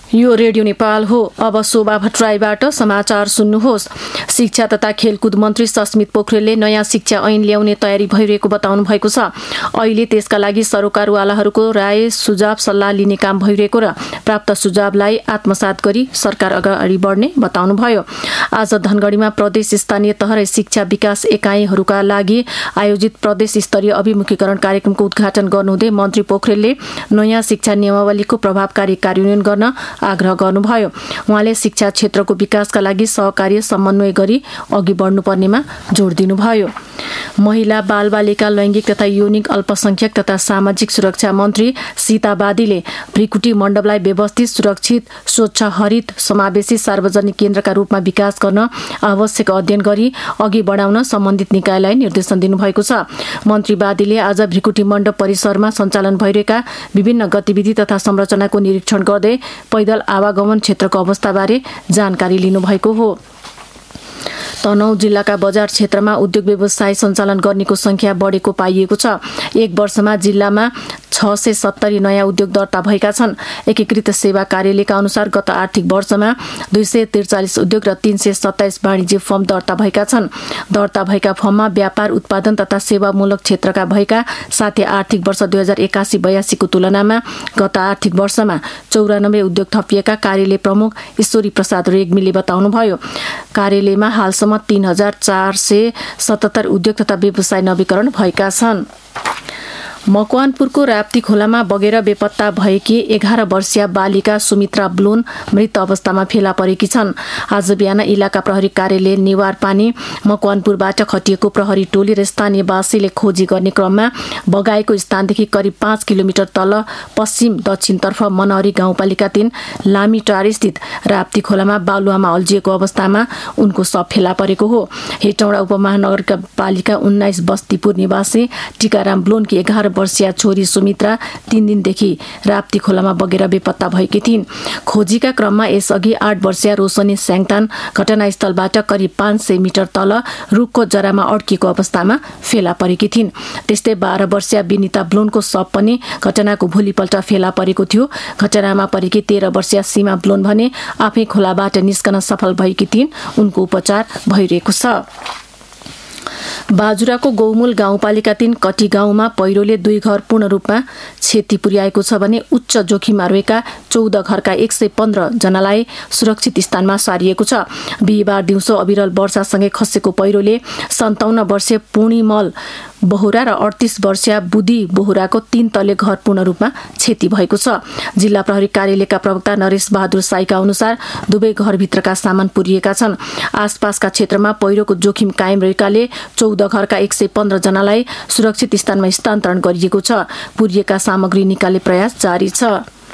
यो रेडियो नेपाल हो। अब शोभा भट्टराईबाट समाचार सुन्नुहोस्। शिक्षा तथा खेलकुद मन्त्री सस्मित पोखरेलले नयाँ शिक्षा ऐन ल्याउने तयारी भइरहेको बताउनु भएको छ। अहिले त्यसका लागि सरोकारवालाहरूको राय सुझाव सल्लाह लिने काम भइरहेको र प्राप्त सुझावलाई आत्मसात गरी सरकार अगाडि बढ्ने बताउनुभयो। आज धनगढीमा प्रदेश स्थानीय तह र शिक्षा विकास एकाइहरूका लागि आयोजित प्रदेश स्तरीय अभिमुखीकरण कार्यक्रमको उद्घाटन गर्नुहुँदै मन्त्री पोखरेलले नयाँ शिक्षा नियमावलीको प्रभावकारी कार्यान्वयन गर्न आग्रह गर्नुभयो। उहाँले शिक्षा क्षेत्रको विकासका लागि सहकार्य समन्वय गरी अघि बढ्नुपर्नेमा जोड दिनुभयो। महिला बालबालिका लैङ्गिक तथा यौनिक अल्पसंख्यक तथा सामाजिक सुरक्षा मन्त्री सीता बादीले भृकुटी मण्डपलाई व्यवस्थित, सुरक्षित, स्वच्छ, हरित, समावेशी सार्वजनिक केन्द्रका रूपमा विकास गर्न आवश्यक अध्ययन गरी अघि बढाउन सम्बन्धित निकायलाई निर्देशन दिनुभएको छ। मन्त्री बादीले आज भृकुटी मण्डप परिसरमा सञ्चालन भइरहेका विभिन्न गतिविधि तथा संरचनाको निरीक्षण गर्दै पैदल आवागमन क्षेत्रको अवस्थाबारे जानकारी लिनुभएको हो। तनहुँ जिल्लाका बजार क्षेत्रमा उद्योग व्यवसाय सञ्चालन गर्नेको संख्या बढेको पाइएको छ। एक वर्षमा जिल्लामा 670 नयाँ उद्योग दर्ता भएका छन्। एकीकृत सेवा कार्यालयका अनुसार गत आर्थिक वर्षमा 243 उद्योग र 327 वाणिज्य फर्म दर्ता भएका छन्। दर्ता भएका फर्ममा व्यापार, उत्पादन तथा सेवामूलक क्षेत्रका भएका साथै आर्थिक वर्ष 2081-82 को तुलनामा गत आर्थिक वर्षमा 94 उद्योग थपिएका कार्यालय प्रमुख ईश्वरी प्रसाद रेग्मीले बताउनुभयो। कार्यालयमा हालसम्म 3477 उद्योग तथा व्यवसाय नवीकरण भएका छन्। मकवानपुरको राप्ती खोलामा बगेर बेपत्ता भएकी 11 वर्षीय बालिका सुमित्रा ब्लोन मृत अवस्थामा फेला परेकी छन्। आज बिहान इलाका प्रहरी कार्यालय नेवार पानी मकवानपुरबाट खटिएको प्रहरी टोली र स्थानीयवासीले खोजी गर्ने क्रममा बगाएको स्थानदेखि करिब 5 किलोमिटर तल पश्चिम दक्षिणतर्फ मनहरी गाउँपालिका 3 लामीटार स्थित राप्ती खोलामा बालुवामा अल्झिएको अवस्थामा उनको शव फेला परेको हो। हेटौँडा उपमहानगरपालिका 19 बस्तीपुर निवासी टीकाराम ब्लोनकी 11 वर्षीय छोरी सुमित्रा 3 दिनदेखि राप्ती खोलामा बगेर बेपत्ता भएकी थिइन्। खोजीका क्रममा यसअघि 8 वर्षीय रोशनी स्याङतान घटनास्थलबाट करिब 500 मिटर तल रुखको जरामा अड्किएको अवस्थामा फेला परेकी थिइन्। त्यस्तै 12 वर्षीय विनिता ब्लोनको शव पनि घटनाको भोलिपल्ट फेला परेको थियो। घटनामा परेकी 13 वर्षीय सीमा ब्लोन भने आफै खोलाबाट निस्कन सफल भएकी थिइन्। उनको उपचार भइरहेको छ। बाजुराको गौमूल गाउँपालिका 3 कटी गाउँमा पहिरोले 2 घर पूर्ण रूपमा क्षति पुर्याएको छ भने उच्च जोखिममा रहेका 14 घरका 115 जनालाई सुरक्षित स्थानमा सारिएको छ। बिहिबार दिउँसो अविरल वर्षासँगै खसेको पहिरोले 57 वर्षीय पूर्णिमल बोहरा र 38 वर्षीय बुदी बोहराको 3 तले घर पूर्ण रूपमा क्षति भएको छ। जिल्ला प्रहरी कार्यालयका प्रवक्ता नरेश बहादुर साईका अनुसार दुवै घरभित्रका सामान पुरिएका छन्। आसपासका क्षेत्रमा पहिरोको जोखिम कायम रहेकाले 14 घरका 115 जनालाई सुरक्षित स्थानमा स्थानान्तरण गरिएको छ। पुरिएका सामग्री निकाल्ने प्रयास जारी छ।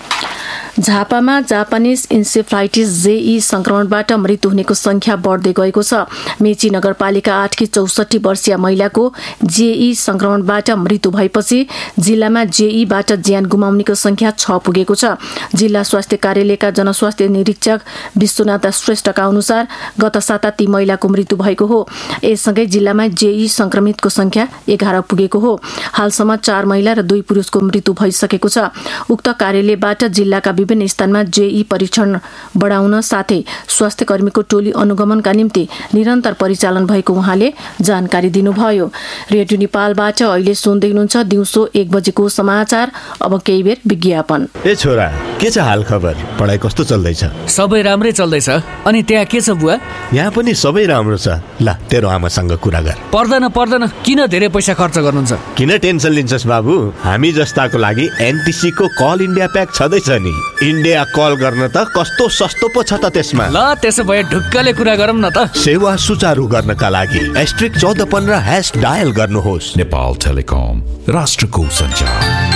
झापामा जापानिज इन्सेफ्लाइटिस जेई संक्रमणबाट मृत्यु हुनेको संख्या बढ्दै गएको छ। मेची नगरपालिका 8 की 64 वर्षीय महिलाको जेई संक्रमणबाट मृत्यु भएपछि जिल्लामा जेईबाट ज्यान गुमाउनेको संख्या 6 पुगेको छ। जिल्ला स्वास्थ्य कार्यालयका जनस्वास्थ्य निरीक्षक विश्वनाथ श्रेष्ठका अनुसार गत साता ती महिलाको मृत्यु भएको हो। यससँगै जिल्लामा जेई संक्रमितको संख्या 11 पुगेको हो। हालसम्म 4 महिला र 2 पुरुषको मृत्यु भइसकेको छ। उक्त कार्यालयबाट जिल्लाका विभिन्न स्थानमा जेई परीक्षण बढाउन साथै स्वास्थ्य कर्मीको टोली अनुगमनका निम्ति निरन्तर परिचालन भएको उहाँले जानकारी दिनुभयो। रेडियो नेपालबाट अहिले सुन्दै हुनुहुन्छ दिउँसो 1 बजेको समाचार। अब केही बेर विज्ञापन। ए छोरा, के छ हाल खबर? पढाइ कस्तो चल्दैछ? सबै राम्रै चल्दैछ। अनि त्यहाँ के छ बुवा? यहाँ पनि सबै राम्रो छ। ल तेरो आमासँग कुरा गर। पर्दैन किन धेरै पैसा खर्च गर्नुहुन्छ? किन टेन्सन लिन्छस् बाबु? हामी जस्ताको लागि एनटिसी को कल इन्डिया प्याक छँदैछ नि। इन्डिया कल गर्न त कस्तो सस्तो पो छ त त्यसमा। ल त्यसो भए ढुक्कले कुरा गरौँ न त। सेवा सुचारू गर्नका लागि *1415# डायल गर्नुहोस्। नेपाल टेलिकम, राष्ट्रको सञ्चार।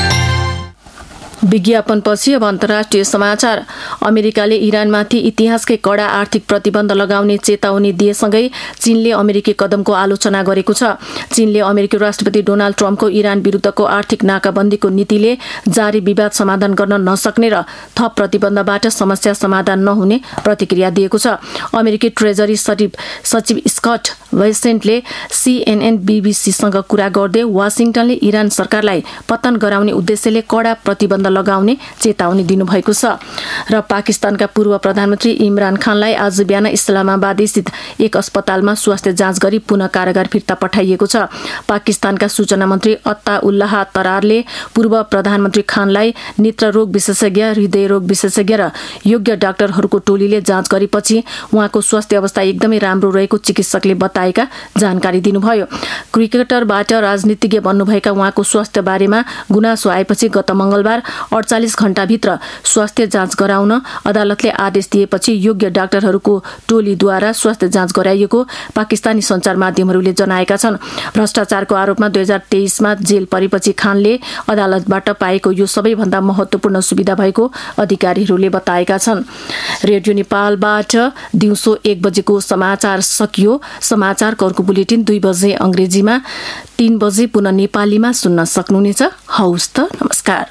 विज्ञापनपछि अब अन्तर्राष्ट्रिय समाचार। अमेरिकाले इरानमाथि इतिहासकै कडा आर्थिक प्रतिबन्ध लगाउने चेतावनी दिएसँगै चीनले अमेरिकी कदमको आलोचना गरेको छ। चीनले अमेरिकी राष्ट्रपति डोनाल्ड ट्रम्पको इरान विरुद्धको आर्थिक नाकाबन्दीको नीतिले जारी विवाद समाधान गर्न नसक्ने र थप प्रतिबन्धबाट समस्या समाधान नहुने प्रतिक्रिया दिएको छ। अमेरिकी ट्रेजरी सचिव स्कट वेसेन्टले CNN BBCसँग कुरा गर्दै वाशिङटनले इरान सरकारलाई पतन गराउने उद्देश्यले कडा प्रतिबन्ध लगाउने चेतावनी दिनुभएको छ। र पाकिस्तानका पूर्व प्रधानमन्त्री इमरान खानलाई आज बिहान इस्लामाबाद स्थित एक अस्पतालमा स्वास्थ्य जाँच गरी पुनः कारागार फिर्ता पठाइएको छ। पाकिस्तानका सूचना मन्त्री अत्ताउल्लाह तरारले पूर्व प्रधानमन्त्री खानलाई नेत्ररोग विशेषज्ञ, हृदयरोग विशेषज्ञ र योग्य डाक्टरहरूको टोलीले जाँच गरेपछि उहाँको स्वास्थ्य अवस्था एकदमै राम्रो रहेको चिकित्सकले बताएका जानकारी दिनुभयो। क्रिकेटरबाट राजनीतिज्ञ बन्नुभएका उहाँको स्वास्थ्य बारेमा गुनासो आएपछि गत मंगलबार 48 घण्टाभित्र स्वास्थ्य जाँच गराउन अदालतले आदेश दिएपछि योग्य डाक्टरहरूको टोलीद्वारा स्वास्थ्य जाँच गराइएको पाकिस्तानी सञ्चार माध्यमहरूले जनाएका छन्। भ्रष्टाचारको आरोपमा 2023मा जेल परेपछि खानले अदालतबाट पाएको यो सबैभन्दा महत्त्वपूर्ण सुविधा भएको अधिकारीहरूले बताएका छन्। रेडियो नेपालबाट दिउँसो 1 बजेको समाचार सकियो। समाचारको अर्को बुलेटिन 2 बजे अंग्रेजीमा, 3 बजे पुनः नेपालीमा सुन्न सक्नुहुनेछ। हौस् त, नमस्कार।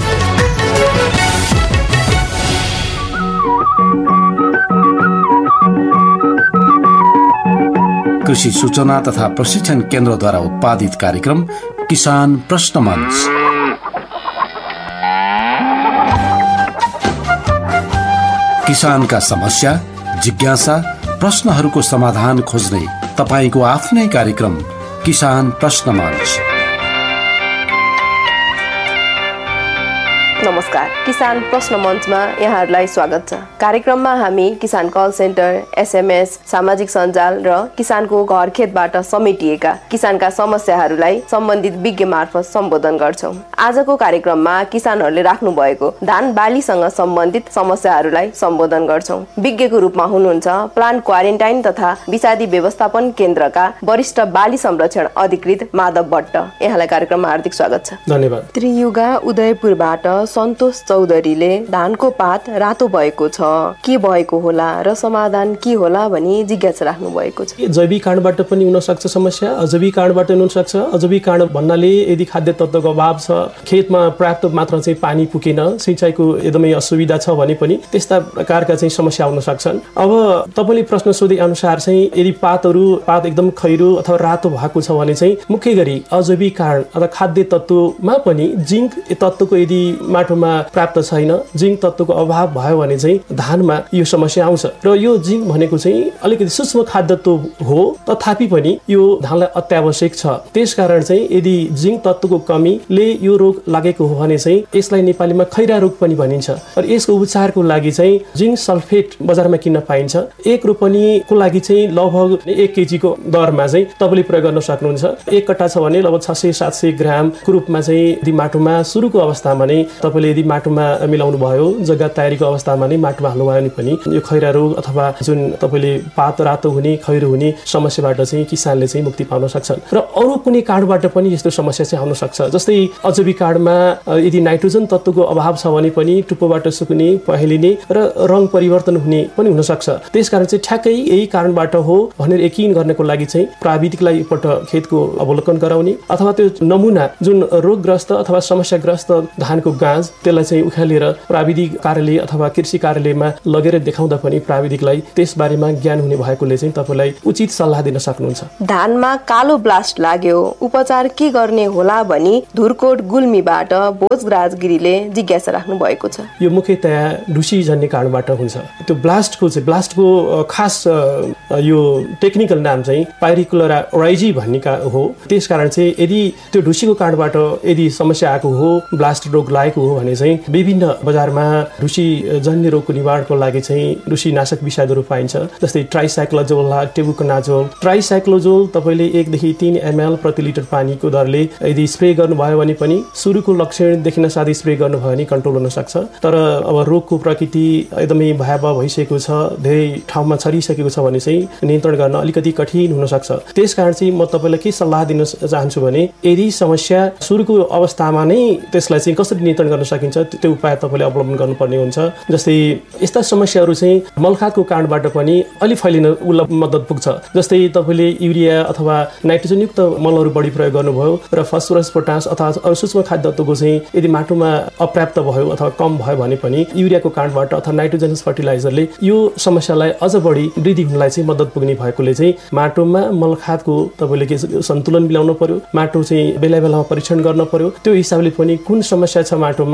कृषि सूचना तथा प्रशिक्षण केन्द्रद्वारा उत्पादित कार्यक्रम किसान प्रश्न मंच। किसानका समस्या, जिज्ञासा, प्रश्नहरूको समाधान खोज्ने तपाईको आफ्नै कार्यक्रम किसान प्रश्न मंच। नमस्कार, किसान प्रश्न मञ्चमा यहाँहरूलाई स्वागत छ। कार्यक्रममा हामी किसान कल सेन्टर, SMS, सामाजिक सञ्जाल र किसानको घर खेतबाट समेटिएका किसानका समस्याहरूलाई सम्बन्धित विज्ञ मार्फत सम्बोधन गर्छौं। आजको कार्यक्रममा किसानहरूले राख्नु भएको धान बालीसँग सम्बन्धित समस्याहरूलाई सम्बोधन गर्छौं। विज्ञको रूपमा हुनुहुन्छ प्लान्ट क्वारेन्टाइन तथा विषादी व्यवस्थापन केन्द्रका वरिष्ठ बाली संरक्षण अधिकृत माधव भट्ट। यहाँलाई कार्यक्रममा हार्दिक स्वागत छ। धन्यवाद। त्रियुगा उदयपुरबाट सन्तोष चौधरीले धानको पात रातो भएको छ, के भएको होला र समाधान के होला भनी जिज्ञासा राख्नु भएको छ। जैविक कारणबाट पनि हुन सक्छ समस्या, अजैविक कारणबाट हुन सक्छ। अजैविक कारण भन्नाले यदि खाद्य तत्त्वको अभाव छ, खेतमा पर्याप्त मात्रा चाहिँ पानी पुगेन, सिंचाइको एकदमै असुविधा छ भने पनि त्यस्ता प्रकारका चाहिँ समस्या आउन सक्छन्। अब तपाईले प्रश्न सोधे अनुसार चाहिँ यदि पात एकदम खैरो अथवा रातो भएको छ भने चाहिँ मुख्य गरी अजैविक कारण अथवा खाद्य तत्त्वमा पनि जिंक तत्त्वको यदि माटोमा प्राप्त छैन, जिंक तत्त्वको अभाव भयो भने चाहिँ धानमा यो समस्या आउँछ। र यो जिंक भनेको चाहिँ अलिकति सूक्ष्म खाद्य तत्त्व हो, तथापि पनि यो धानलाई अत्यावश्यक छ। त्यसकारण चाहिँ यदि जिंक तत्त्वको कमीले यो रोग लागेको हो भने चाहिँ यसलाई नेपालीमा खैरा रोग पनि भनिन्छ। र यसको उपचारको लागि चाहिँ जिंक सल्फेट बजारमा किन्न पाइन्छ। 1 रोपनीको लागि चाहिँ लगभग 1 केजीको दरमा चाहिँ तपाईले प्रयोग गर्न सक्नुहुन्छ। 1 कट्टा छ भने लगभग 600-700 ग्रामको रूपमा चाहिँ यदि माटोमा सुरुको अवस्थामा नै तपाईले यदि माटोमा मिलाउनु भयो, जग्गा तयारीको अवस्थामा नै माटोमा हाल्नु भयो भने पनि यो खैरा रोग अथवा जुन तपाईले पात रातो हुने, खैरो हुने समस्याबाट चाहिँ किसानले चाहिँ मुक्ति पाउन सक्छन्। र अरू कुनै कारणबाट पनि यस्तो समस्या चाहिँ आउन सक्छ। जस्तै अजैविक कारणमा यदि नाइट्रोजन तत्त्वको अभाव छ भने पनि टुप्पोबाट सुक्ने, पहेलिने र रङ परिवर्तन हुने पनि हुन सक्छ। त्यसकारण चाहिँ ठ्याक्कै यही कारणबाट हो भनेर यकिन गर्नको लागि चाहिँ प्राविधिकलाई एकपल्ट खेतको अवलोकन गराउने अथवा त्यो नमुना जुन रोगग्रस्त अथवा समस्याग्रस्त धानको गाँज त्यसलाई चाहिँ उखालेर प्राविधिक कार्यालय अथवा कृषि कार्यालयमा लगेर देखाउँदा पनि प्राविधिकलाई त्यस बारेमा ज्ञान हुने भएकोले चाहिँ तपाईलाई उचित सल्लाह दिन सक्नुहुन्छ। धानमा कालो ब्लास्ट लाग्यो, उपचार के गर्ने होला भनी धुरकोट गुल्मीबाट भोजराज गिरीले जिज्ञासा राख्नु भएको छ। यो मुख्यतया ढुसी जन्य कारणबाट हुन्छ। त्यो ब्लास्टको खास यो टेक्निकल नाम चाहिँ पाइरिकुलरा ओराइजी भन्ने हो। त्यसकारण चाहिँ यदि त्यो ढुसीको कारणबाट यदि समस्या आएको हो, ब्लास्ट रोग लागेको हो भने चाहिँ विभिन्न बजारमा ढुसी जन्य रोगको निवारणको लागि चाहिँ ढुसीनाशक विषादहरू पाइन्छ। जस्तै ट्राइसाइक्लोजोल, टेबुकोनाजोल। ट्राइसाइक्लोजोल तपाईले 1 देखि 3 ml प्रति लिटर पानीको दरले यदि स्प्रे गर्नुभयो भने पनि सुरुको लक्षण देखिन साथै स्प्रे गर्नुभयो भने कन्ट्रोल हुन सक्छ। तर अब रोगको प्रकृति एकदमै भयावह भइसकेको छ, धेरै ठाउँमा छरिसकेको छ भने चाहिँ नियन्त्रण गर्न अलिकति कठिन हुन सक्छ। त्यसकारण चाहिँ म तपाईलाई के सल्लाह दिन चाहन्छु भने यदि समस्या सुरुको अवस्थामा नै त्यसलाई चाहिँ कसरी नियन्त्रण गर्न सकिन्छ त्यो उपाय तपाईले अवलम्बन गर्नुपर्ने हुन्छ। जस्तै यस्ता समस्याहरू चाहिँ मलखादको कारणबाट पनि अलि फैलिन मद्दत पुग्छ। जस्तै तपाईले युरिया अथवा नाइट्रोजनयुक्त मलहरू बढी प्रयोग गर्नुभयो र फस्फोरस, पोटास अथवा अरू सूक्ष्म खाद्य तत्त्वको चाहिँ यदि माटोमा अपर्याप्त भयो अथवा कम भयो भने पनि युरियाको कारणबाट अथवा नाइट्रोजनस फर्टिलाइजरले यो समस्यालाई अझ बढी वृद्धि हुनलाई चाहिँ मद्दत पुग्ने भएकोले चाहिँ माटोमा मलखादको तपाईले के सन्तुलन मिलाउनु पर्यो, माटो चाहिँ बेला बेलामा परीक्षण गर्न पर्यो। त्यो हिसाबले पनि कुन समस्या छ माटोमा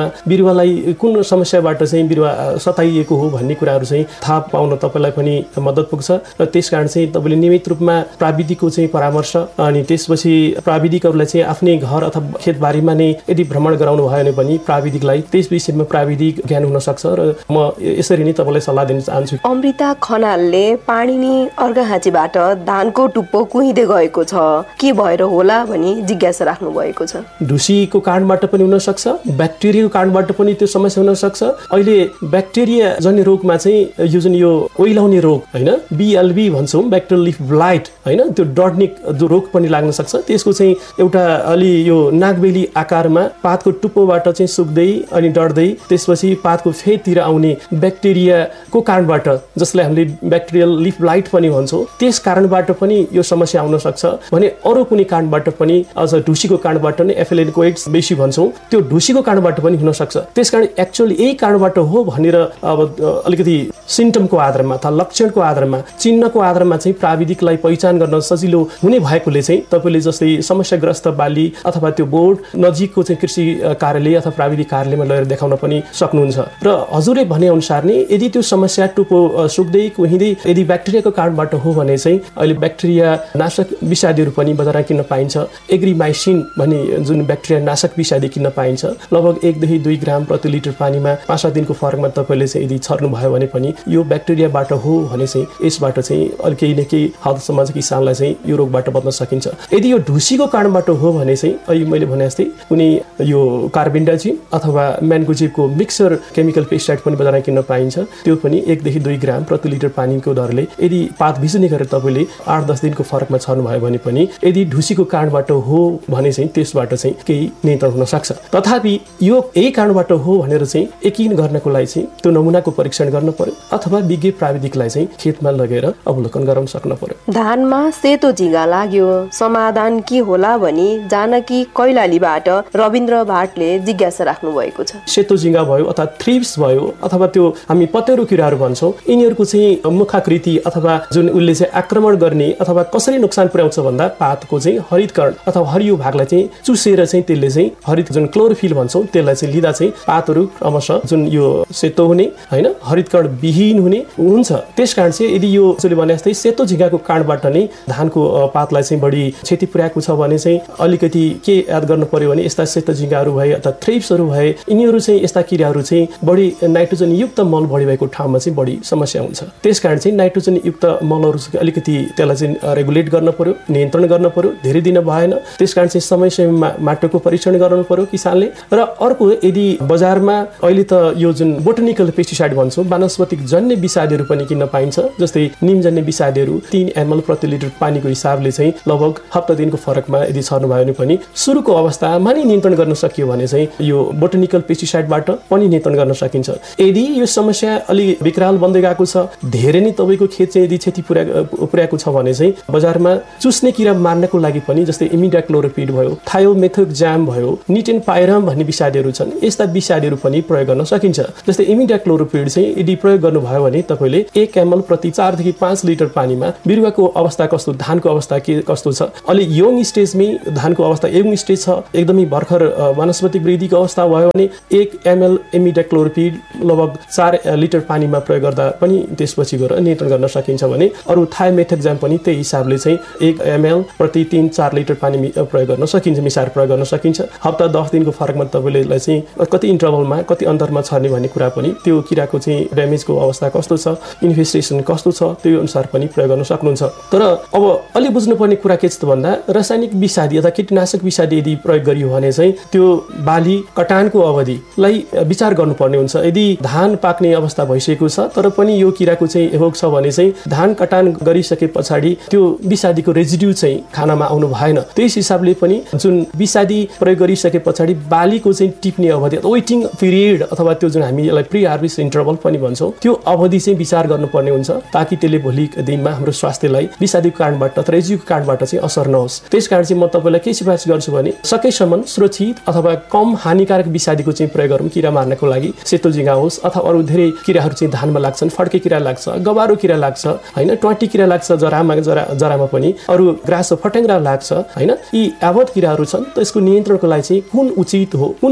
अवस्थामा बिरुवालाई कुन समस्याबाट चाहिँ बिरुवा सताइएको हो भन्ने कुराहरू चाहिँ थाहा पाउन तपाईँलाई पनि मद्दत पुग्छ र त्यसकारण चाहिँ तपाईँले नियमित रूपमा प्राविधिकको चाहिँ परामर्श अनि त्यसपछि प्राविधिकहरूलाई चाहिँ आफ्नै घर अथवा खेतबारीमा नै यदि भ्रमण गराउनु भयो भने पनि प्राविधिकलाई त्यस विषयमा प्राविधिक ज्ञान हुन सक्छ र म यसरी नै तपाईँलाई सल्लाह दिन चाहन्छु। अमृता खनालले पाणिनी अर्घाहाँचीबाट धानको टुप्पो कुहिँदै गएको छ, के भएर होला भनी जिज्ञासा राख्नु भएको छ। ढुसीको कारणबाट पनि हुन सक्छ, ब्याक्टेरियाको कारणबाट पनि त्यो समस्या हुन सक्छ। अहिले ब्याक्टेरिया जन्य रोगमा चाहिँ यो जुन यो ओइलाउने रोग हैन BLB भन्छौँ, ब्याक्टेरियल लिफ ब्लाइट हैन, त्यो डर्निक रोग पनि लाग्न सक्छ। त्यसको चाहिँ एउटा अलि यो नागबेली आकारमा पातको टुप्पोबाट चाहिँ सुक्दै अनि डढ्दै त्यसपछि पातको फेदतिर आउने ब्याक्टेरियाको कारणबाट जसलाई हामीले ब्याक्टेरियल लिफ ब्लाइट पनि भन्छौँ, त्यस कारणबाट पनि यो समस्या आउन सक्छ भने अरू कुनै कारणबाट पनि अझ ढुसीको कारणबाट नै एफिलेन्कोइड्स बेसी भन्छौँ, त्यो ढुसीको कारणबाट पनि हुन सक्छ। त्यसकारण एक्चुअली यही कारणबाट हो भनेर अब अलिकति सिम्टमको आधारमा अथवा लक्षणको आधारमा चिन्हको आधारमा चाहिँ प्राविधिकलाई पहिचान गर्न सजिलो हुने भएकोले चाहिँ तपाईँले जस्तै समस्याग्रस्त बाली अथवा त्यो बोर्ड नजिकको चाहिँ कृषि कार्यालय अथवा प्राविधिक कार्यालयमा लगेर देखाउन पनि सक्नुहुन्छ। र हजुरले भने अनुसार नै यदि त्यो समस्या टुप्पो सुक्दै कुहिँदै यदि ब्याक्टेरियाको कारणबाट हो भने चाहिँ अहिले ब्याक्टेरिया नाशक विषादीहरू पनि बजारमा किन्न पाइन्छ। एग्रिमाइसिन भन्ने जुन ब्याक्टेरिया नाशक विषादी किन्न पाइन्छ, लगभग 1 देखि 2 ग्राम प्रति लिटर पानीमा 5-7 दिनको फरकमा तपाईँले चाहिँ यदि छर्नु भयो भने पनि यो ब्याक्टेरियाबाट हो भने चाहिँ यसबाट चाहिँ अलि केही न केही हदसम्म चाहिँ किसानलाई चाहिँ यो रोगबाट बच्न सकिन्छ। यदि यो ढुसीको कारणबाट हो भने चाहिँ अहिले मैले भने जस्तै कुनै यो कार्बेन्डाजिम अथवा म्यान्गोजिबको मिक्सर केमिकल पेस्टिसाइड पनि बजारमा किन्न पाइन्छ, त्यो पनि 1 देखि 2 ग्राम प्रति लिटर पानीको दरले यदि पात भिजुने गरेर तपाईँले 8-10 दिनको फरकमा छर्नु भयो भने पनि यदि ढुसीको कारणबाट हो भने चाहिँ त्यसबाट चाहिँ केही नियन्त्रण हुन सक्छ। तथापि यो यही कारणबाट हो भनेर चाहिँ यकिन गर्नको लागि चाहिँ त्यो नमुनाको परीक्षण गर्न पर्यो अथवा विज्ञ प्राविधिकलाई चाहिँ खेतमा लगेर अवलोकन गराउन सक्नु पर्यो। धानमा सेतो झिँगा लाग्यो, समाधान के होला भनी जानकी कैलालीबाट रविन्द्र भाटले जिज्ञासा राख्नु भएको छ। सेतो झिँगा भयो अथवा थ्रिप्स भयो अथवा त्यो हामी पतेरो किराहरू भन्छौँ, यिनीहरूको चाहिँ मुखाकृति अथवा जुन उसले चाहिँ आक्रमण गर्ने अथवा कसरी नोक्सान पुर्याउँछ भन्दा पातको चाहिँ हरितकरण अथवा हरियो भागलाई चाहिँ चुसेर चाहिँ त्यसले चाहिँ हरित जुन क्लोरोफिल भन्छौँ त्यसलाई चाहिँ लिँदा चाहिँ पातहरू क्रमशः जुन यो सेतो हुने होइन हरितकरण विहीन हुने हुन्छ। त्यसकारण चाहिँ यदि यो जसले भने जस्तै सेतो झिँगाको कारणबाट नै धानको पातलाई चाहिँ बढी क्षति पुर्याएको छ भने चाहिँ अलिकति के याद गर्नु पर्यो भने यस्ता सेतो झिँगाहरू भए अथवा थ्रिप्सहरू भए यिनीहरू चाहिँ यस्ता किराहरू चाहिँ बढी नाइट्रोजन युक्त मल बढी भएको ठाउँमा चाहिँ बढी समस्या हुन्छ। त्यसकारण चाहिँ नाइट्रोजन युक्त मलहरू अलिकति त्यसलाई चाहिँ रेगुलेट गर्न पर्यो, नियन्त्रण गर्न पर्यो, धेरै दिन भएन। त्यसकारण चाहिँ समय समयमा माटोको परीक्षण गराउनु पर्यो किसानले। र अर्को यदि बजारमा अहिले त यो जुन बोटनिकल पेस्टिसाइड भन्छौँ वानस्पतिक जन्य विषादीहरू पनि किन्न पाइन्छ, जस्तै निमजन्य विषादीहरू 3 ml प्रति लिटर पानीको हिसाबले चाहिँ लगभग हप्ता दिनको फरकमा यदि छर्नु भयो भने पनि सुरुको अवस्थामा नै नियन्त्रण गर्न सकियो भने चाहिँ यो बोटनिकल पेस्टिसाइडबाट पनि नियन्त्रण गर्न सकिन्छ। यदि यो समस्या अलि विकराल बन्दै गएको छ, धेरै नै तपाईँको खेत चाहिँ यदि क्षति पुर्याएको छ भने चाहिँ बजारमा चुस्ने किरा मार्नको लागि पनि जस्तै इमिडाक्लोरोपिड भयो, थायोमेथोक्जाम भयो, निटेनपाइराम भन्ने विषादीहरू छन्, यस्ता विषादीहरू पनि प्रयोग गर्न सकिन्छ। जस्तै इमिडाक्लोरोपिड चाहिँ यदि प्रयोग गर्नुभयो भने तपाईँले 1 ml प्रति 4 देखि 5 लिटर पानीमा बिरुवाको अवस्था कस्तो, धानको अवस्था के कस्तो छ, अलि यङ स्टेजमै धानको अवस्था यङ स्टेज छ, एकदमै भर्खर वनस्पतिक वृद्धिको अवस्था भयो भने 1 ml इमिडाक्लोरोपिड लगभग 4 लिटर पानीमा प्रयोग गर्दा पनि त्यसपछि गएर नियन्त्रण गर्न सकिन्छ भने अरू थायोमेथोक्जाम पनि त्यही हिसाबले चाहिँ 1 ml प्रति 3-4 लिटर पानी प्रयोग गर्न सकिन्छ, मिसाएर प्रयोग गर्न सकिन्छ। हप्ता 10 दिनको फरकमा तपाईँले चाहिँ कति इन्टरभलमा कति अन्तरमा छर्ने भन्ने कुरा पनि त्यो किराको चाहिँ ड्यामेजको अवस्था कस्तो छ, इन्फेस्टेसन कस्तो छ त्यो अनुसार पनि प्रयोग गर्न सक्नुहुन्छ। तर अब अलि बुझ्नुपर्ने कुरा के छ त भन्दा रासायनिक विषादी अथवा कीटनाशक विषादी यदि प्रयोग गरियो भने चाहिँ त्यो बाली कटानको अवधिलाई विचार गर्नुपर्ने हुन्छ। यदि धान पाक्ने अवस्था भइसकेको छ तर पनि यो किराको चाहिँ एभोग छ भने चाहिँ धान कटान गरिसके पछाडि त्यो विषादीको रेजिड्यू चाहिँ खानामा आउनु भएन। त्यस हिसाबले पनि जुन विषादी प्रयोग गरिसके पछाडि बालीको चाहिँ टिप्ने अवधि वेटिङ पिरियड अथवा त्यो जुन हामी यसलाई प्री हार्भेस्ट इन्टरभल पनि भन्छौँ त्यो अवधि चाहिँ विचार गर्नुपर्ने हुन्छ ताकि त्यसले भोलि दिनमा हाम्रो स्वास्थ्यलाई विषादीको कारणबाट अथवा रेजिड्यूको कारणबाट चाहिँ असर नहोस्। त्यसकारण चाहिँ म तपाईँलाई के सिफारिस गर्छु भने सकेसम्म सुरक्षित अथवा कम हानिकारक विषादीको चाहिँ प्रयोग गरौँ किरा मार्नको लागि। सेतो झिँगा होस् अथवा अरू धेरै किराहरू चाहिँ धानमा लाग्छन्, फड्के किरा लाग्छ, गबारो किरा लाग्छ होइन, ट्वाटी किरा लाग्छ, जरामा पनि अरू ग्रास फट्याङ्ग्रा लाग्छ होइन, यी यावत किराहरू छन्। त्यसको नियन्त्रणको लागि चाहिँ कुन उचित हो, कुन सुरक्षित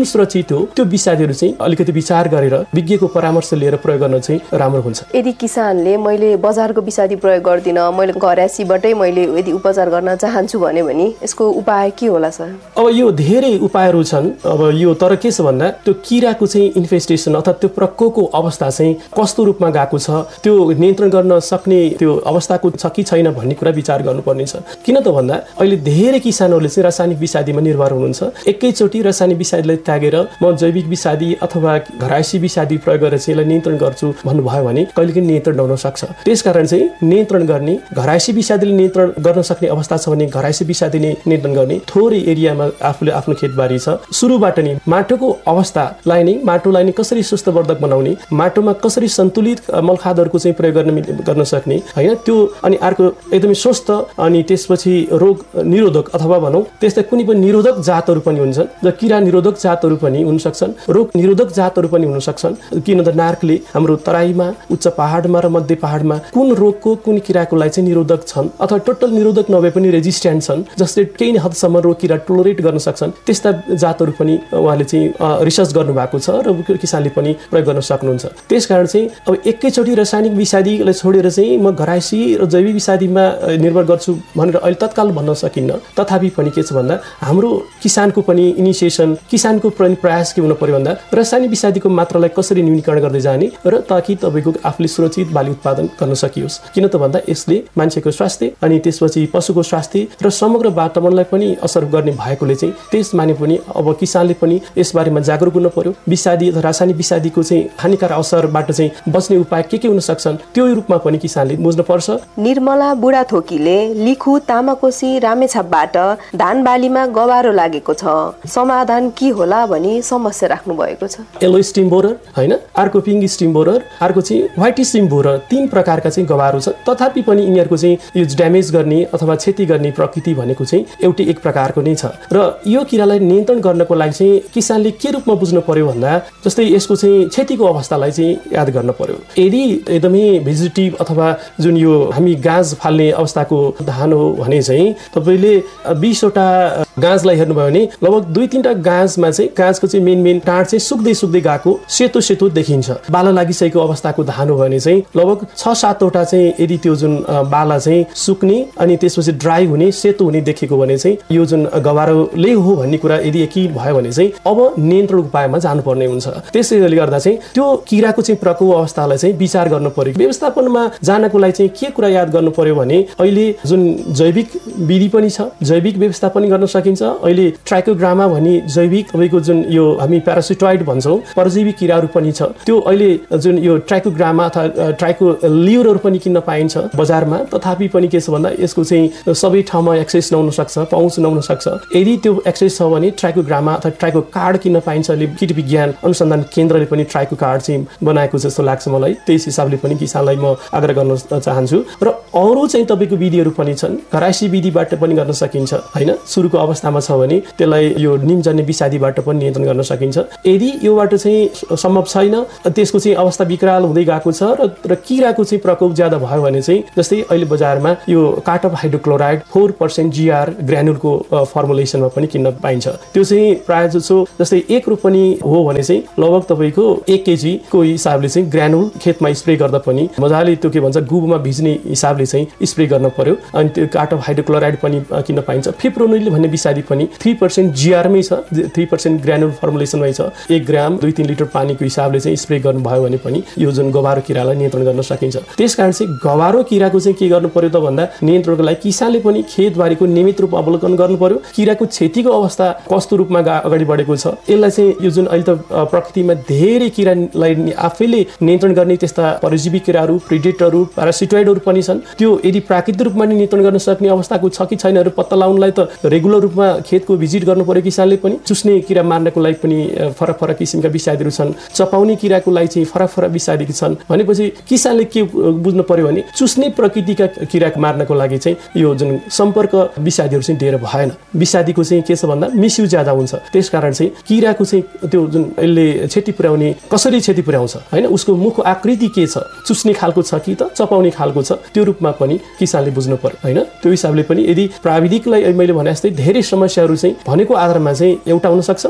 उचित हो त्यो विषादीहरू चाहिँ अलिकति विचार गरेर विज्ञको परामर्श लिएर प्रयोग गर्न चाहिँ राम्रो हुन्छ। यदि किसानले मैले बजारको विषादी प्रयोग गर्दिन, मैले घरायसीबाटै मैले यदि उपचार गर्न चाहन्छु भने यसको उपाय के होला सर? अब यो धेरै उपायहरू छन्। अब यो तर के छ भन्दा त्यो किराको चाहिँ इन्फेस्टेसन अथवा त्यो प्रकोपको अवस्था चाहिँ कस्तो रूपमा गएको छ, त्यो नियन्त्रण गर्न सक्ने त्यो अवस्थाको छ कि छैन भन्ने कुरा विचार गर्नुपर्ने छ। किन त भन्दा अहिले धेरै किसानहरूले चाहिँ रासायनिक विषादीमा निर्भर हुनुहुन्छ। एकैचोटि रासायनिक विषादीलाई त्यागेर म जैविक विषादी अथवा घरायसी विषादी प्रयोग गरेर चाहिँ यसलाई नियन्त्रण गर्छु भन्नुभयो भने कहिलेकाहीँ नियन्त्रण नहुन सक्छ। त्यसकारण चाहिँ नियन्त्रण गर्ने, घरायसी विषादीले नियन्त्रण गर्न सक्ने अवस्था छ भने घरायसी विषादीले नियन्त्रण गर्ने। थोरै एरियामा आफूले आफ्नो खेतबारी छ, सुरुबाट नै माटोको अवस्थालाई माटोलाई कसरी स्वस्थवर्धक बनाउने, माटोमा कसरी सन्तुलित मलखादहरूको चाहिँ प्रयोग गर्न सक्ने होइन त्यो। अनि अर्को एकदमै स्वस्थ अनि त्यसपछि रोग निरोधक अथवा भनौँ त्यस्तै कुनै पनि निरोधक जातहरू पनि हुन्छन्, र किरा निरोधक जातहरू पनि हुन सक्छन्, रोग निरोधक जातहरू पनि हुन सक्छन्। किन त नार्कले हाम्रो तराईमा, उच्च पहाडमा र मध्य पहाडमा कुन रोगको कुन किराको लागि चाहिँ निरोधक छन् अथवा टोटल निरोधक नभए पनि रेजिस्ट्यान्ट छन्, जसले केही हदसम्म रोग किरा टोलरेट गर्न सक्छन्, त्यस्ता जातहरू पनि उहाँले चाहिँ रिसर्च गर्नुभएको छ र किसानले पनि प्रयोग गर्न सक्नुहुन्छ। त्यसकारण चाहिँ अब एकैचोटि रासायनिक विषादीलाई छोडेर चाहिँ म घरायसी र जैविक विषादीमा निर्भर गर्छु भनेर अहिले तत्काल भन्न सकिन्न। तथापि पनि के छ भन्दा हाम्रो किसानको पनि इनिसिएसन, किसानको पनि प्रयास के हुनु पर्यो भन्दा रासायनिक विषादीको मात्रालाई कसरी न्यूनीकरण गर्दै जाने र ताकि तपाईँको आफूले सुरक्षित बाली उत्पादन गर्न सकियोस्। किन त भन्दा यसले मान्छेको स्वास्थ्य अनि त्यसपछि पशुको स्वास्थ्य र समग्र वातावरणलाई पनि असर गर्ने भएकोले चाहिँ त्यसमाने पनि अब किसानले पनि यसबारेमा जागरुक हुनु पर्यो। विषादी अथवा रासायनिक विषादीको चाहिँ हानिकारक असरबाट चाहिँ बच्ने उपाय के हुन सक्छन् त्यो रूपमा पनि किसानले बुझ्नुपर्छ। निर्मला बुढाथोकीले लिखु तामाकोसी रामेछापबाट धान बालीमा गवारो लागेको छ, समाधान के होला भनी समस्या राख्नु भएको छ। येलो स्टिम बोरर होइन, अर्को पिङ्क स्टिम बोरर, अर्को चाहिँ व्हाइट स्टिम बोरर, 3 प्रकारका चाहिँ गवारो छ। तथापि पनि यिनीहरूको चाहिँ यो ड्यामेज गर्ने अथवा क्षति गर्ने प्रकृति भनेको चाहिँ एउटै एक प्रकारको नै छ। र यो किरालाई नियन्त्रण गर्नको लागि चाहिँ किसानले के रूपमा बुझ्नु पर्यो भन्दा जस्तै यसको चाहिँ क्षतिको अवस्थालाई चाहिँ याद गर्न पर्यो। यदि एकदमै भेजिटेटिभ अथवा जुन यो हामी गाँज फाल्ने अवस्थाको धान हो भने चाहिँ तपाईँले 20वटा गाँजलाई हेर्नुभयो भने लगभग 2-3टा गाँजमा चाहिँ गाँजको चाहिँ मेन टाँड चाहिँ सुक्दै गएको सेतो देखिन्छ। बाला लागिसकेको अवस्थाको धान हो भने चाहिँ लगभग 6-7वटा चाहिँ यदि त्यो जुन बाला चाहिँ सुक्ने अनि त्यसपछि ड्राई हुने सेतो हुने देखेको भने चाहिँ यो जुन गवारोले हो भन्ने कुरा यदि यकिन भयो भने चाहिँ अब नियन्त्रण उपायमा जानुपर्ने हुन्छ। त्यसैले गर्दा चाहिँ त्यो किराको चाहिँ प्रकोप अवस्थालाई चाहिँ विचार गर्नु पर्यो। व्यवस्थापनमा जानको लागि चाहिँ के कुरा याद गर्नु पर्यो भने अहिले जुन जैविक विधि पनि छ, जैविक व्यवस्थापन गर्न सकिन्छ। अहिले ट्राइकोग्रामा भन्ने जैविक तपाईँको जुन यो हामी प्यारासिटोइड भन्छौँ परजीवी किराहरू पनि छ। त्यो अहिले जुन यो ट्राइकोग्रामा अथवा ट्राइको लियरहरू पनि किन्न पाइन्छ बजारमा। तथापि पनि के छ भन्दा यसको चाहिँ सबै ठाउँमा एक्सेस नहुन सक्छ, पहुँच नहुन सक्छ। यदि त्यो एक्सेस छ भने ट्राइकोग्रामा अथवा ट्राइको कार्ड किन्न पाइन्छ। कीट विज्ञान अनुसन्धान केन्द्रले पनि ट्राइको कार्ड चाहिँ बनाएको जस्तो लाग्छ मलाई। त्यस हिसाबले पनि किसानलाई म आग्रह गर्न चाहन्छु। र अरू चाहिँ तपाईँको विधिहरू पनि छन्, घरायसी विधिबाट पनि गर्न सकिन्छ होइन। सुरुको अवस्थामा छ भने त्यसलाई यो निमजन्य विषादीबाट पनि नियन्त्रण गर्न सकिन्छ। यदि योबाट चाहिँ सम्भव छैन, त्यसको चाहिँ अवस्था विकराल हुँदै गएको छ र किराको चाहिँ प्रकोप ज्यादा भयो भने चाहिँ जस्तै अहिले बजारमा यो कार्टप हाइड्रोक्लोराइड 4% GR ग्रानुलको फर्मुलेसनमा पनि किन्न पाइन्छ। त्यो चाहिँ प्रायः जसो जस्तै 1 रुपियाँ पनि हो भने चाहिँ लगभग तपाईँको 1 kg को हिसाबले चाहिँ ग्रानुल खेतमा स्प्रे गर्दा पनि मजाले त्यो के भन्छ गुबमा भिज्ने हिसाबले चाहिँ स्प्रे गर्न पर्यो। अनि त्यो कार्टप हाइड्रोक्लोराइड पनि किन्न पाइन्छ। फिप्रोनिल भन्ने विषादी पनि 3% GR मै छ, 3% ग्रानुल फर्मुलेसनमै छ। 1 ग्राम 2-3 लिटर पानीको हिसाबले चाहिँ स्प्रे गर्नुभयो भने पनि यो जुन गवारो किरालाई नियन्त्रण गर्न सकिन्छ। त्यसकारण चाहिँ गवारो किराको चाहिँ के गर्नु पर्यो त भन्दा नियन्त्रणको लागि किसानले पनि खेतबारीको नियमित रूपमा अवलोकन गर्नु पर्यो। किराको क्षतिको अवस्था कस्तो रूपमा अगाडि बढेको छ, यसलाई चाहिँ यो जुन अहिले त प्रकृतिमा धेरै किरालाई आफैले नियन्त्रण गर्ने त्यस्ता परजीवी किराहरू, प्रिडेटरहरू, प्यारासिटोइडहरू पनि छन्। त्यो यदि प्राकृतिक रूपमा नियन्त्रण गर्न सक्ने अवस्थाको छ कि छैनहरू पत्ता लगाउनलाई त रेगुलर रूपमा खेतको भिजिट गर्नु पर्यो किसानले पनि। चुस्ने किरा मार्नको लागि पनि फरक किसिमका विषादीहरू छन्, चपाउने किराको लागि चाहिँ फरक विषादी छन्। भनेपछि किसानले के बुझ्नु पर्यो भने चुस्ने प्रकृतिका किरा मार्नको लागि चाहिँ यो जुन सम्पर्क विषादीहरू चाहिँ दिएर भएन। विषादीको चाहिँ के छ भन्दा मिसयुज ज्यादा हुन्छ। त्यसकारण चाहिँ किराको चाहिँ त्यो जुन यसले क्षति पुर्याउने कसरी क्षति पुर्याउँछ होइन, उसको मुखको आकृति के छ, चुस्ने खालको छ कि त चपाउने खालको छ, त्यो रूपमा पनि किसानले बुझ्नु पर्यो होइन। त्यो हिसाबले पनि यदि प्राविधिकलाई मैले भने जस्तै धेरै समस्याहरू चाहिँ भनेको आधारमा चाहिँ एउटा हुन सक्छ, तर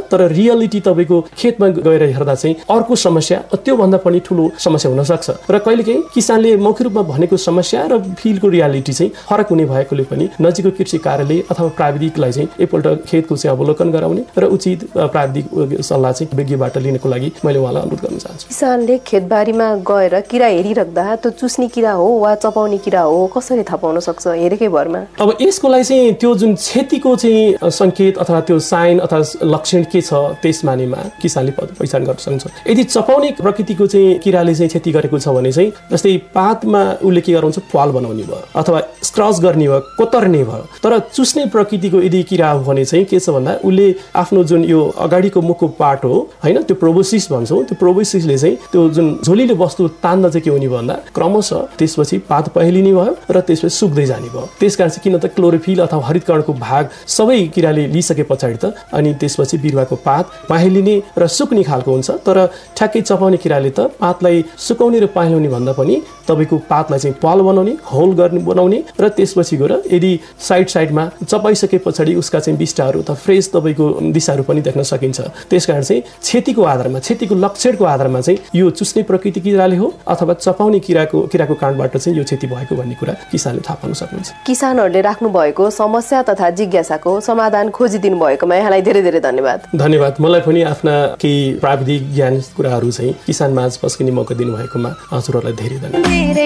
रियलिटी तपाईँको खेतमा गएर हेर्दा चाहिँ अर्को समस्या त्योभन्दा पनि ठुलो समस्या हुन सक्छ र कहिलेकाहीँ किसानले मौखिक रूपमा भनेको समस्या र फिल्डको रियालिटी चाहिँ फरक हुने भएकोले पनि नजिकको कृषि कार्यालय अथवा प्राविधिकलाई चाहिँ एकपल्ट खेतको चाहिँ अवलोकन गराउने र उचित प्राविधिक सल्लाह चाहिँ विज्ञबाट लिनको लागि मैले उहाँलाई अनुरोध गर्न चाहन्छु। किसानले खेतबारीमा गएर किरा हेरिराख्दा त्यो चुस्ने किरा हो वा चपाउने किरा हो कसरी थाहा पाउन सक्छ हेरेकै भरमा? अब यसको लागि चाहिँ त्यो जुन क्षतिको चाहिँ संकेत अथवा त्यो साइन अथवा लक्षण के छ त्यस मानेमा किसानले पहिचान गर्न सक्छ। यदि चपाउने प्रकृतिको चाहिँ किराले चाहिँ क्षति गरेको छ भने चाहिँ जस्तै पातमा उसले के गराउँछ प्वाल बनाउने भयो अथवा स्क्रच गर्ने भयो कोतर्ने भयो। तर चुस्ने प्रकृतिको यदि किरा हो भने चाहिँ के छ भन्दा उसले आफ्नो जुन यो अगाडिको मुखको पार्ट हो हैन त्यो प्रोबोसिस भन्छौँ, त्यो प्रोबोसिसले चाहिँ त्यो जुन झोलिलो वस्तु तान्दा चाहिँ के हुने भन्दा क्रमशः त्यसपछि पात पहेलिने भयो र त्यसपछि सुक्दै जाने भयो। त्यसकारण चाहिँ किन त क्लोरोफिल अथवा हरितकणको भाग सबै किराले लिइसके पछाडि त अनि त्यसपछि बिरुवाको पात पहेलिने र सुक्ने खालको हुन्छ। तर ठ्याक्कै चपाउने किराले त पातलाई सुकाउने र पहेलाउने भन्दा पनि तपाईँको पातलाई चाहिँ पाल बनाउने होल बनाउने र त्यसपछि गएर यदि साइडमा चपाइसके पछाडि उसका चाहिँ बिस्टाहरू अथवा फ्रेस तपाईँको दिशाहरू पनि देख्न सकिन्छ। त्यसकारण चाहिँ क्षतिको आधारमा क्षतिको लक्षणको आधारमा चाहिँ यो चुस्ने प्रकृति किराले हो अथवा चपाउने किराको कारणबाट चाहिँ यो क्षति भएको भन्ने कुरा किसानले थाहा पाउन सक्नुहुन्छ। किसानहरूले राख्नु भएको समस्या तथा जिज्ञासाको समाधान खोजिदिनु भएकोमा यहाँलाई धेरै धेरै धन्यवाद। धन्यवाद। मलाई पनि आफ्ना केही प्राविधिक ज्ञान कुराहरू चाहिँ किसान माझ पस्किने मौका दिनुभएकोमा हजुरहरूलाई धेरै धन्यवाद।